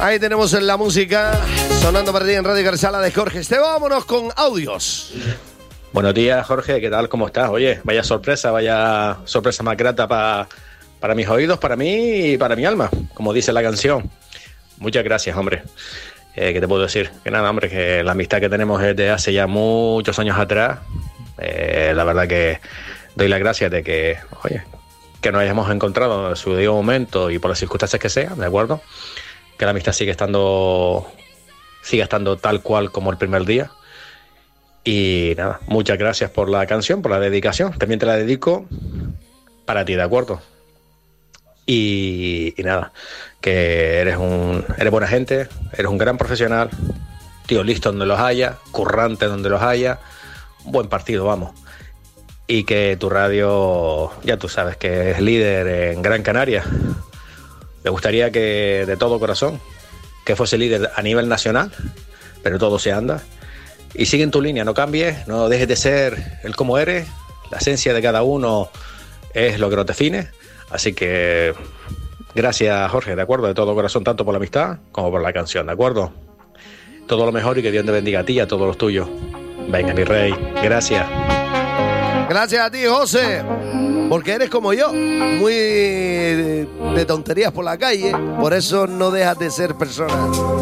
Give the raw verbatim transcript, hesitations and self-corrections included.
Ahí tenemos la música sonando para ti en Radio Carchala de Jorge Esteban. Vámonos con audios. Buenos días, Jorge, ¿qué tal? ¿Cómo estás? Oye, vaya sorpresa, vaya sorpresa más grata pa, para mis oídos, para mí y para mi alma, como dice la canción. Muchas gracias, hombre. Eh, ¿Qué te puedo decir? Que nada, hombre, que la amistad que tenemos es de hace ya muchos años atrás. Eh, la verdad que doy las gracias de que, oye, que nos hayamos encontrado en su debido momento y por las circunstancias que sean, ¿de acuerdo? Que la amistad sigue estando, sigue estando tal cual como el primer día. Y nada, muchas gracias por la canción, por la dedicación. También te la dedico para ti, ¿de acuerdo? Y, y nada, que eres un eres buena gente, eres un gran profesional, tío listo donde los haya, currante donde los haya, un buen partido, vamos. Y que tu radio, ya tú sabes que es líder en Gran Canaria. Me gustaría que de todo corazón, que fuese líder a nivel nacional, pero todo se anda. Y sigue en tu línea, no cambies, no dejes de ser el como eres. La esencia de cada uno es lo que nos define. Así que gracias, Jorge, ¿de acuerdo? De todo corazón, tanto por la amistad como por la canción, ¿de acuerdo? Todo lo mejor y que Dios te bendiga a ti y a todos los tuyos. Venga, mi rey, gracias. Gracias a ti, José, porque eres como yo, muy de tonterías por la calle, por eso no dejas de ser persona.